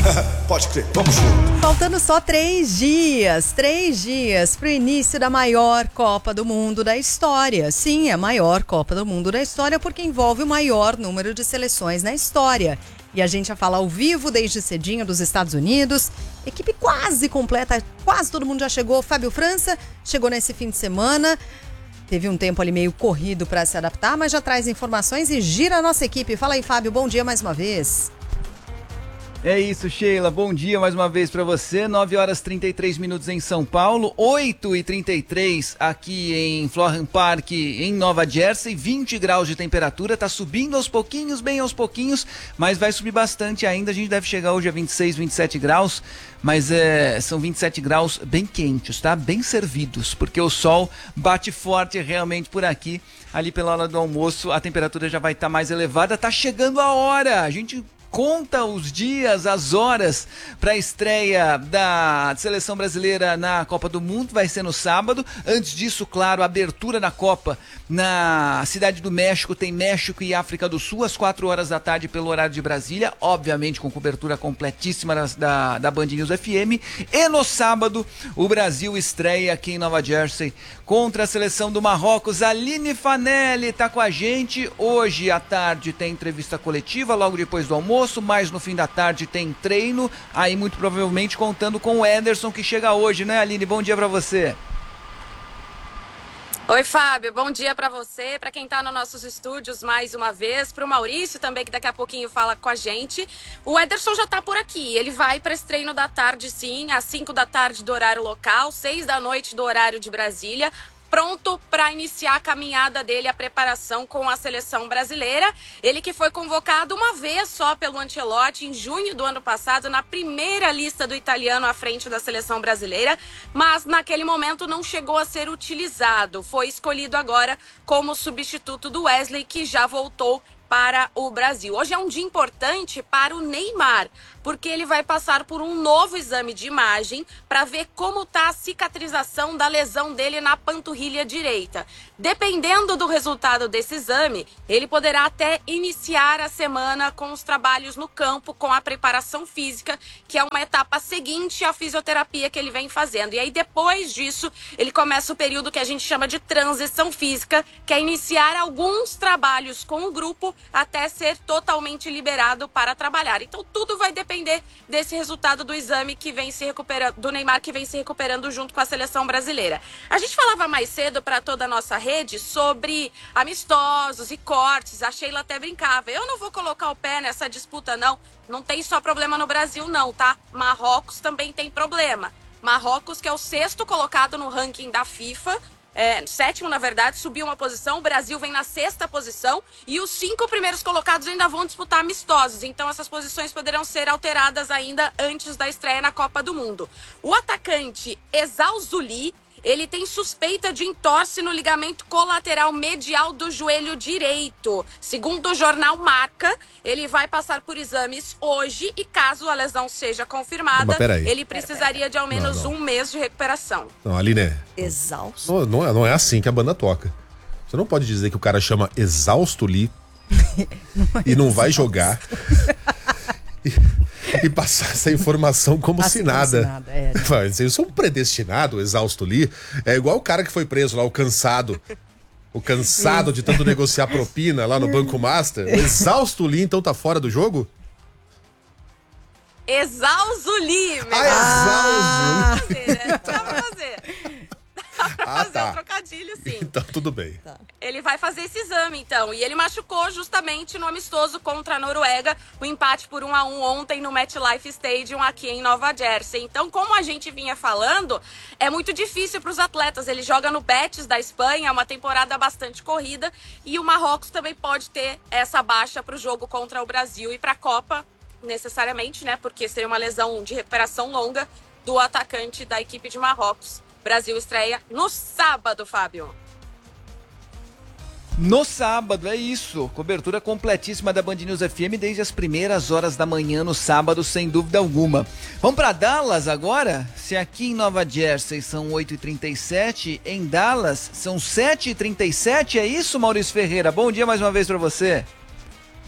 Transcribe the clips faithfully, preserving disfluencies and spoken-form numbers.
Pode crer, vamos junto. Faltando só três dias, três dias para o início da maior Copa do Mundo da história. Sim, é a maior Copa do Mundo da história porque envolve o maior número de seleções na história. E a gente já fala ao vivo desde cedinho dos Estados Unidos. Equipe quase completa, quase todo mundo já chegou. Fábio França chegou nesse fim de semana. Teve um tempo ali meio corrido para se adaptar, mas já traz informações e gira a nossa equipe. Fala aí, Fábio, bom dia mais uma vez. É isso, Sheila. Bom dia mais uma vez para você. nove horas e trinta e três minutos em São Paulo, oito e trinta e três aqui em Florham Park, em Nova Jersey, vinte graus de temperatura. Tá subindo aos pouquinhos, bem aos pouquinhos, mas vai subir bastante ainda. A gente deve chegar hoje a vinte e seis, vinte e sete graus, mas é, são vinte e sete graus bem quentes, tá? Bem servidos, porque o sol bate forte realmente por aqui. Ali pela hora do almoço, a temperatura já vai estar tá mais elevada. Tá chegando a hora. A gente conta os dias, as horas para a estreia da seleção brasileira na Copa do Mundo. Vai ser no sábado. Antes disso, claro, a abertura da Copa na Cidade do México. Tem México e África do Sul às quatro horas da tarde pelo horário de Brasília, obviamente com cobertura completíssima da, da, da Band News F M. E no sábado o Brasil estreia aqui em Nova Jersey contra a seleção do Marrocos. Aline Fanelli está com a gente. Hoje à tarde tem entrevista coletiva, logo depois do almoço. Mas no fim da tarde tem treino, aí muito provavelmente contando com o Ederson, que chega hoje, né, Aline? Bom dia pra você. Oi, Fábio, bom dia pra você, pra quem tá nos nossos estúdios mais uma vez, pro Maurício também, que daqui a pouquinho fala com a gente. O Ederson já tá por aqui, ele vai para esse treino da tarde sim, às cinco da tarde do horário local, seis da noite do horário de Brasília, pronto para iniciar a caminhada dele, a preparação com a seleção brasileira. Ele que foi convocado uma vez só pelo Ancelotti em junho do ano passado, na primeira lista do italiano à frente da seleção brasileira, mas naquele momento não chegou a ser utilizado. Foi escolhido agora como substituto do Wesley, que já voltou para o Brasil. Hoje é um dia importante para o Neymar, porque ele vai passar por um novo exame de imagem para ver como está a cicatrização da lesão dele na panturrilha direita. Dependendo do resultado desse exame, ele poderá até iniciar a semana com os trabalhos no campo, com a preparação física, que é uma etapa seguinte à fisioterapia que ele vem fazendo. E aí, depois disso, ele começa o período que a gente chama de transição física, que é iniciar alguns trabalhos com o grupo até ser totalmente liberado para trabalhar. Então, tudo vai depender desse resultado do exame que vem se recuperando, do Neymar, que vem se recuperando junto com a seleção brasileira. A gente falava mais cedo para toda a nossa rede sobre amistosos e cortes. A Sheila até brincava. Eu não vou colocar o pé nessa disputa, não. Não tem só problema no Brasil, não, tá? Marrocos também tem problema. Marrocos, que é o sexto colocado no ranking da FIFA, É, sétimo, na verdade, subiu uma posição. O Brasil vem na sexta posição e os cinco primeiros colocados ainda vão disputar amistosos. Então, essas posições poderão ser alteradas ainda antes da estreia na Copa do Mundo. O atacante Ezal Zuli, ele tem suspeita de entorse no ligamento colateral medial do joelho direito. Segundo o jornal Marca, ele vai passar por exames hoje e, caso a lesão seja confirmada, ele precisaria de ao menos não, não. um mês de recuperação. Não, Aline, exausto. Não, não, é, não é assim que a banda toca. Você não pode dizer que o cara chama exausto ali não é e não vai jogar e, e passar essa informação como assim, se nada. Como se nada é, né? Eu sou um predestinado, exausto ali. É igual o cara que foi preso lá, o cansado. O cansado de tanto negociar propina lá no Banco Master. O exausto ali, então tá fora do jogo? Exauzuli, meu. Ah, Exauzuli. Dá pra fazer. Dá pra ah, fazer tá. um trocadilho, sim. Então tudo bem. Tá. Ele vai fazer esse exame, então. E ele machucou justamente no amistoso contra a Noruega, o empate por um a um ontem no MetLife Stadium aqui em Nova Jersey. Então, como a gente vinha falando, é muito difícil para os atletas. Ele joga no Betis da Espanha, é uma temporada bastante corrida. E o Marrocos também pode ter essa baixa para o jogo contra o Brasil e para a Copa, necessariamente, né? Porque seria uma lesão de recuperação longa do atacante da equipe de Marrocos. Brasil estreia no sábado, Fábio. No sábado, é isso. Cobertura completíssima da Band News F M desde as primeiras horas da manhã no sábado, sem dúvida alguma. Vamos para Dallas agora? Se aqui em Nova Jersey são oito e trinta e sete, em Dallas são sete e trinta e sete, é isso, Maurício Ferreira? Bom dia mais uma vez para você.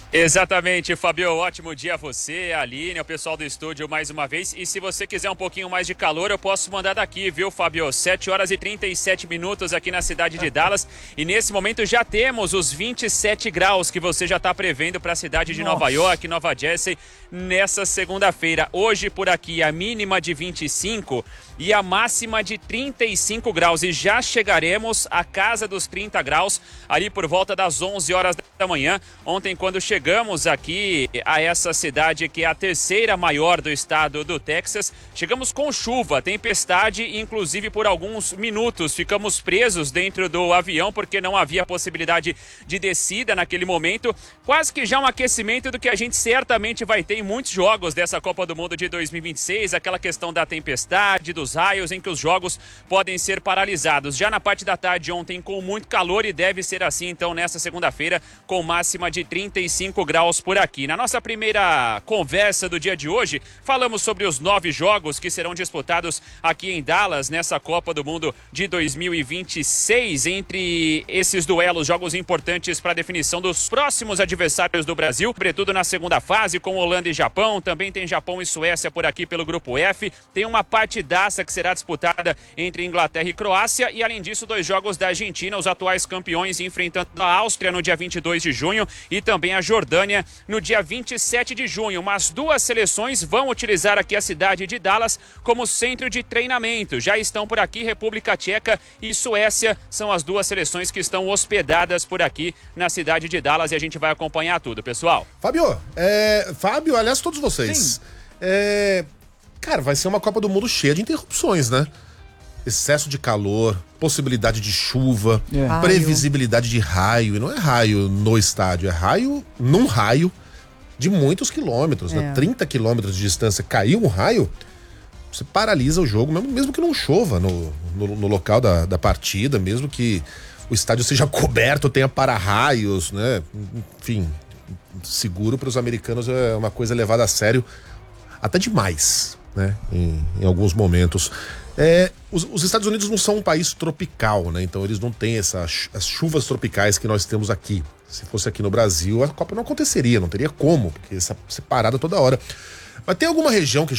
Exatamente, Fabio, ótimo dia a você, a Aline, ao pessoal do estúdio mais uma vez. E se você quiser um pouquinho mais de calor, eu posso mandar daqui, viu, Fabio? sete horas e trinta e sete minutos aqui na cidade de Dallas. E nesse momento já temos os vinte e sete graus que você já está prevendo para a cidade de Nossa. Nova York, Nova Jersey, nessa segunda-feira. Hoje por aqui a mínima de vinte e cinco e a máxima de trinta e cinco graus. E já chegaremos à casa dos trinta graus ali por volta das onze horas da manhã. Ontem, quando chegamos Chegamos aqui a essa cidade que é a terceira maior do estado do Texas. Chegamos com chuva, tempestade, inclusive por alguns minutos ficamos presos dentro do avião porque não havia possibilidade de descida naquele momento. Quase que já um aquecimento do que a gente certamente vai ter em muitos jogos dessa Copa do Mundo de dois mil e vinte e seis. Aquela questão da tempestade, dos raios, em que os jogos podem ser paralisados. Já na parte da tarde ontem com muito calor e deve ser assim então nessa segunda-feira com máxima de trinta e cinco graus por aqui. Na nossa primeira conversa do dia de hoje, falamos sobre os nove jogos que serão disputados aqui em Dallas nessa Copa do Mundo de dois mil e vinte e seis. Entre esses duelos, jogos importantes para a definição dos próximos adversários do Brasil, sobretudo na segunda fase com Holanda e Japão. Também tem Japão e Suécia por aqui pelo grupo F. Tem uma partidaça que será disputada entre Inglaterra e Croácia e além disso dois jogos da Argentina, os atuais campeões enfrentando a Áustria no dia vinte e dois de junho e também a Jordânia no dia vinte e sete de junho. Mas duas seleções vão utilizar aqui a cidade de Dallas como centro de treinamento. Já estão por aqui República Tcheca e Suécia, são as duas seleções que estão hospedadas por aqui na cidade de Dallas e a gente vai acompanhar tudo, pessoal. Fábio, é... Fábio, aliás, todos vocês. É... Cara, vai ser uma Copa do Mundo cheia de interrupções, né? Excesso de calor, possibilidade de chuva, É. previsibilidade de raio. E não é raio no estádio, é raio num raio de muitos quilômetros, né? É. trinta quilômetros de distância. Caiu um raio, você paralisa o jogo, mesmo, mesmo que não chova no, no, no local da, da partida, mesmo que o estádio seja coberto, tenha para-raios, né? Enfim, seguro para os americanos é uma coisa levada a sério, até demais, né? Em, em alguns momentos. É, os, os Estados Unidos não são um país tropical, né? Então eles não têm essa, as chuvas tropicais que nós temos aqui. Se fosse aqui no Brasil, a Copa não aconteceria, não teria como, porque essa separada toda hora. Mas tem alguma região que